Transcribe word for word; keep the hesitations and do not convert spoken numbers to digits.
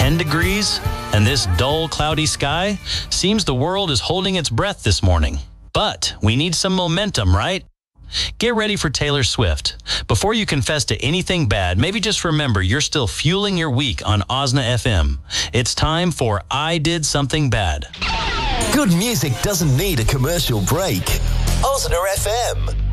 ten degrees, and this dull, cloudy sky, seems the world is holding its breath this morning. But we need some momentum, right? Get ready for Taylor Swift. Before you confess to anything bad, maybe just remember you're still fueling your week on Osna F M. It's time for I Did Something Bad. Good music doesn't need a commercial break. Osna F M.